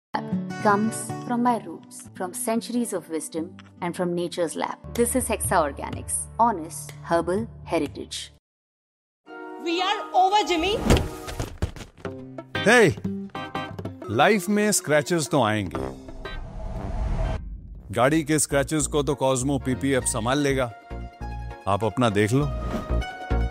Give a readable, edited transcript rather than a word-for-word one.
comes from my roots, from centuries of wisdom, and from nature's lab. This is Hexa Organics, honest herbal heritage. We are over, Jimmy. Hey, life में scratches तो आएंगे। गाड़ी के scratches को तो Cosmo PP अब संभाल लेगा। आप अपना देख लो।